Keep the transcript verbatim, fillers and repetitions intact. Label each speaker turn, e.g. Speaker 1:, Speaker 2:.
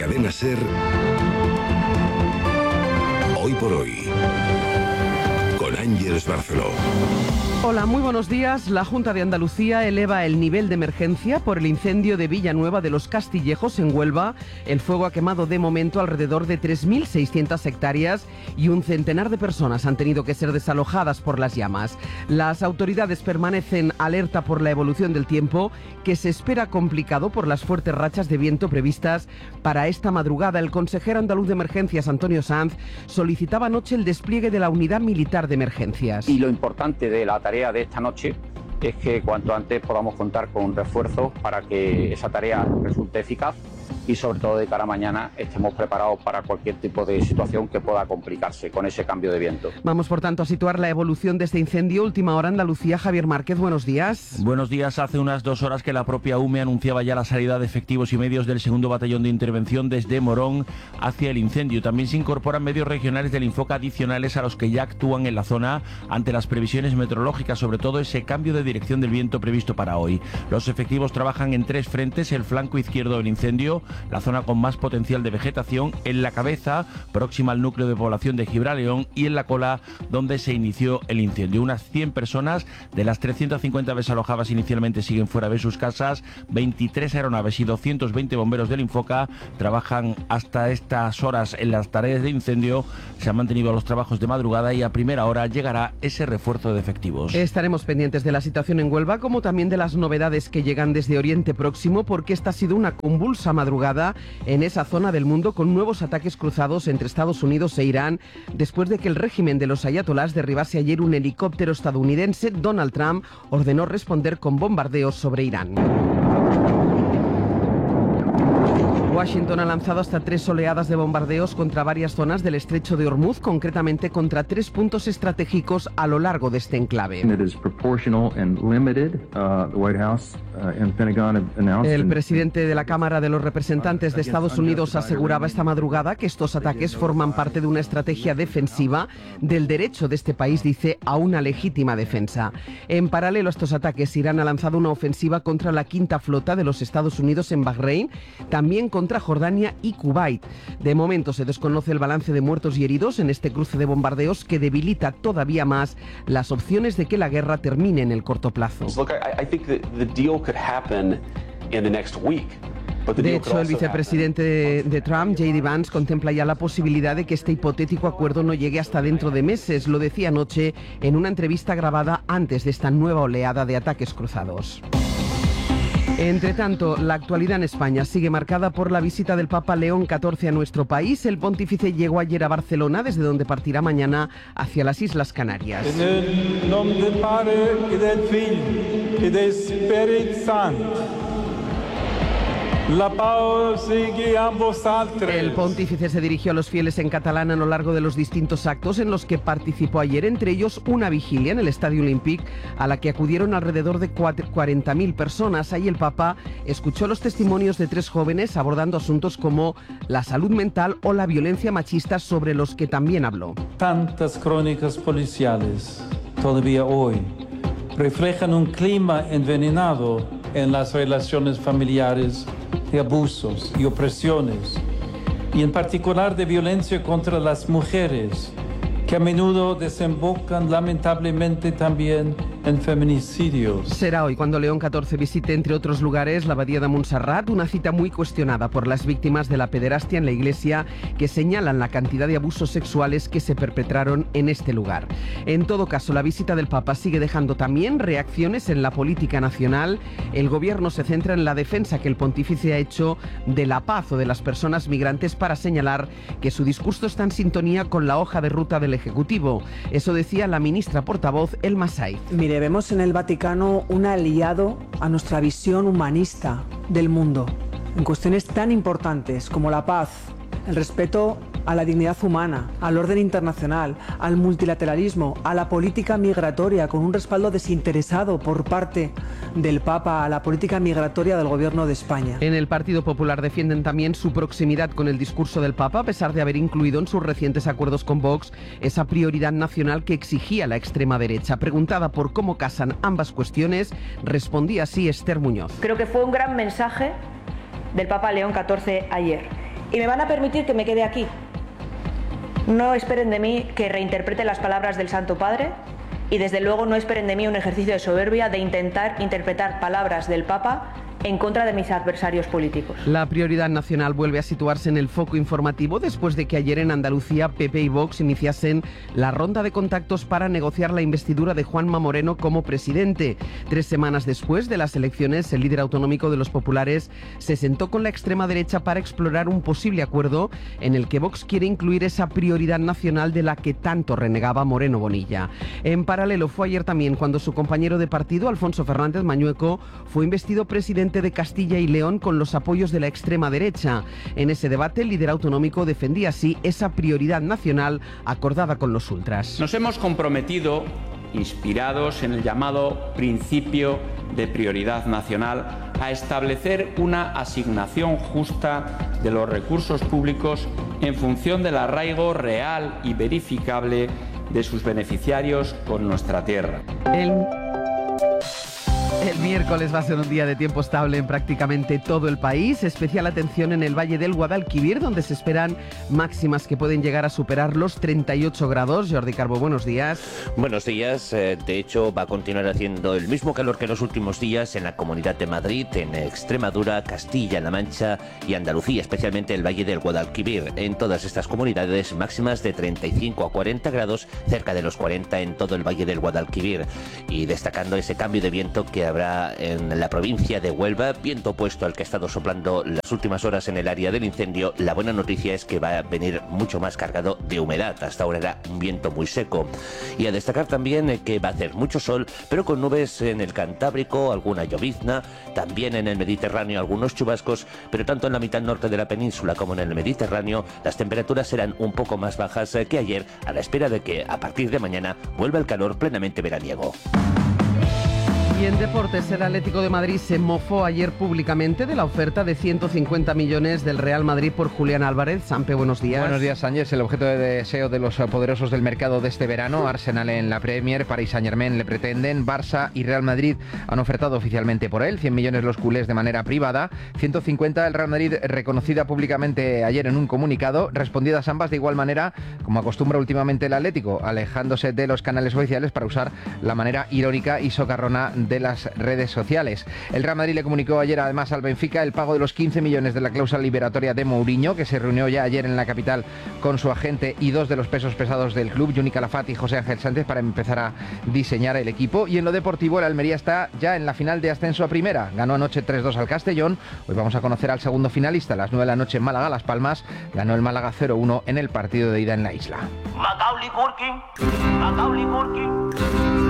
Speaker 1: Cadena SER, Hoy por Hoy, con Ángeles Barceló.
Speaker 2: Hola, muy buenos días. La Junta de Andalucía eleva el nivel de emergencia por el incendio de Villanueva de los Castillejos en Huelva. El fuego ha quemado de momento alrededor de tres mil seiscientas hectáreas y un centenar de personas han tenido que ser desalojadas por las llamas. Las autoridades permanecen alerta por la evolución del tiempo, que se espera complicado por las fuertes rachas de viento previstas para esta madrugada. El consejero andaluz de emergencias, Antonio Sanz, solicitaba anoche el despliegue de la unidad militar de emergencias.
Speaker 3: Y lo importante de la tarea de esta noche es que cuanto antes podamos contar con refuerzos para que esa tarea resulte eficaz y sobre todo de cara a mañana estemos preparados para cualquier tipo de situación que pueda complicarse con ese cambio de viento.
Speaker 2: Vamos por tanto a situar la evolución de este incendio. Última hora Andalucía. Javier Márquez, buenos días.
Speaker 4: Buenos días. Hace unas dos horas que la propia U M E anunciaba ya la salida de efectivos y medios del segundo batallón de intervención desde Morón hacia el incendio. También se incorporan medios regionales del Infoca adicionales a los que ya actúan en la zona ante las previsiones meteorológicas, sobre todo ese cambio de dirección del viento previsto para hoy. Los efectivos trabajan en tres frentes: el flanco izquierdo del incendio, la zona con más potencial de vegetación, en la cabeza, próxima al núcleo de población de Gibraleón, y en la cola, donde se inició el incendio. Unas cien personas de las trescientas cincuenta desalojadas inicialmente siguen fuera de sus casas. veintitrés aeronaves y doscientos veinte bomberos del Infoca trabajan hasta estas horas en las tareas de incendio. Se han mantenido los trabajos de madrugada y a primera hora llegará ese refuerzo de efectivos.
Speaker 2: Estaremos pendientes de la situación en Huelva, como también de las novedades que llegan desde Oriente Próximo, porque esta ha sido una convulsa madrugada en esa zona del mundo, con nuevos ataques cruzados entre Estados Unidos e Irán, después de que el régimen de los ayatolás derribase ayer un helicóptero estadounidense. Donald Trump ordenó responder con bombardeos sobre Irán. Washington ha lanzado hasta tres oleadas de bombardeos contra varias zonas del estrecho de Hormuz, concretamente contra tres puntos estratégicos a lo largo de este enclave. El presidente de la Cámara de los Representantes de Estados Unidos aseguraba esta madrugada que estos ataques forman parte de una estrategia defensiva del derecho de este país, dice, a una legítima defensa. En paralelo a estos ataques, Irán ha lanzado una ofensiva contra la quinta flota de los Estados Unidos en Bahrein, también contra contra Jordania y Kuwait. De momento se desconoce el balance de muertos y heridos en este cruce de bombardeos que debilita todavía más las opciones de que la guerra termine en el corto plazo. De hecho, el vicepresidente de, de Trump, J D Vance, contempla ya la posibilidad de que este hipotético acuerdo no llegue hasta dentro de meses. Lo decía anoche en una entrevista grabada antes de esta nueva oleada de ataques cruzados. Entre tanto, la actualidad en España sigue marcada por la visita del Papa León catorce a nuestro país. El pontífice llegó ayer a Barcelona, desde donde partirá mañana hacia las Islas Canarias.
Speaker 5: En el nombre del Padre y del Hijo y del Espíritu Santo. La paz sigue a vosotros.
Speaker 2: El pontífice se dirigió a los fieles en catalán a lo largo de los distintos actos en los que participó ayer, entre ellos una vigilia en el Estadio Olímpic a la que acudieron alrededor de cuarenta mil personas. Ahí el Papa escuchó los testimonios de tres jóvenes abordando asuntos como la salud mental o la violencia machista, sobre los que también habló.
Speaker 5: Tantas crónicas policiales todavía hoy reflejan un clima envenenado en las relaciones familiares, de abusos y opresiones, y en particular de violencia contra las mujeres, que a menudo desembocan lamentablemente también en feminicidios.
Speaker 2: Será hoy cuando León catorce visite, entre otros lugares, la Abadía de Montserrat, una cita muy cuestionada por las víctimas de la pederastia en la Iglesia, que señalan la cantidad de abusos sexuales que se perpetraron en este lugar. En todo caso, la visita del Papa sigue dejando también reacciones en la política nacional. El gobierno se centra en la defensa que el pontífice ha hecho de la paz o de las personas migrantes, para señalar que su discurso está en sintonía con la hoja de ruta del Ejecutivo. Eso decía la ministra portavoz, Elma Saiz.
Speaker 6: Mire, vemos en el Vaticano un aliado a nuestra visión humanista del mundo, en cuestiones tan importantes como la paz, el respeto a la dignidad humana, al orden internacional, al multilateralismo, a la política migratoria, con un respaldo desinteresado por parte del Papa a la política migratoria del Gobierno de España.
Speaker 2: En el Partido Popular defienden también su proximidad con el discurso del Papa, a pesar de haber incluido en sus recientes acuerdos con Vox esa prioridad nacional que exigía la extrema derecha. Preguntada por cómo casan ambas cuestiones, respondía así Esther Muñoz.
Speaker 7: Creo que fue un gran mensaje del Papa León catorce ayer. Y me van a permitir que me quede aquí. No esperen de mí que reinterprete las palabras del Santo Padre y desde luego no esperen de mí un ejercicio de soberbia de intentar interpretar palabras del Papa en contra de mis adversarios políticos.
Speaker 2: La prioridad nacional vuelve a situarse en el foco informativo después de que ayer en Andalucía P P y Vox iniciasen la ronda de contactos para negociar la investidura de Juanma Moreno como presidente. Tres semanas después de las elecciones, el líder autonómico de los populares se sentó con la extrema derecha para explorar un posible acuerdo en el que Vox quiere incluir esa prioridad nacional de la que tanto renegaba Moreno Bonilla. En paralelo fue ayer también cuando su compañero de partido, Alfonso Fernández Mañueco, fue investido presidente de Castilla y León con los apoyos de la extrema derecha. En ese debate, el líder autonómico defendía así esa prioridad nacional acordada con los ultras.
Speaker 8: Nos hemos comprometido, inspirados en el llamado principio de prioridad nacional, a establecer una asignación justa de los recursos públicos en función del arraigo real y verificable de sus beneficiarios con nuestra tierra.
Speaker 2: El... El miércoles va a ser un día de tiempo estable en prácticamente todo el país. Especial atención en el Valle del Guadalquivir, donde se esperan máximas que pueden llegar a superar los treinta y ocho grados. Jordi Carbo, buenos días.
Speaker 9: Buenos días. De hecho, va a continuar haciendo el mismo calor que los últimos días en la Comunidad de Madrid, en Extremadura, Castilla-La Mancha y Andalucía, especialmente el Valle del Guadalquivir. En todas estas comunidades, máximas de treinta y cinco a cuarenta grados, cerca de los cuarenta en todo el Valle del Guadalquivir. Y destacando ese cambio de viento que habrá en la provincia de Huelva, viento opuesto al que ha estado soplando las últimas horas en el área del incendio. La buena noticia es que va a venir mucho más cargado de humedad. Hasta ahora era un viento muy seco. Y a destacar también que va a hacer mucho sol, pero con nubes en el Cantábrico, alguna llovizna, también en el Mediterráneo algunos chubascos, pero tanto en la mitad norte de la península como en el Mediterráneo las temperaturas serán un poco más bajas que ayer, a la espera de que a partir de mañana vuelva el calor plenamente veraniego.
Speaker 2: Y en deportes, el Atlético de Madrid se mofó ayer públicamente de la oferta de ciento cincuenta millones del Real Madrid por Julián Álvarez. Sampe, buenos días.
Speaker 10: Buenos días, Sánchez. El objeto de deseo de los poderosos del mercado de este verano, Arsenal en la Premier, Paris Saint-Germain le pretenden, Barça y Real Madrid han ofertado oficialmente por él, cien millones los culés de manera privada, ciento cincuenta el Real Madrid, reconocida públicamente ayer en un comunicado, respondidas ambas de igual manera, como acostumbra últimamente el Atlético, alejándose de los canales oficiales para usar la manera irónica y socarrona de las redes sociales. El Real Madrid le comunicó ayer además al Benfica el pago de los quince millones de la cláusula liberatoria de Mourinho, que se reunió ya ayer en la capital con su agente y dos de los pesos pesados del club, Juni Calafat y José Ángel Sánchez, para empezar a diseñar el equipo. Y en lo deportivo, el Almería está ya en la final de ascenso a primera. Ganó anoche tres dos al Castellón. Hoy vamos a conocer al segundo finalista. A las nueve de la noche en Málaga, Las Palmas. Ganó el Málaga cero uno en el partido de ida en la isla.
Speaker 11: Macaulay Culkin, Macaulay Culkin.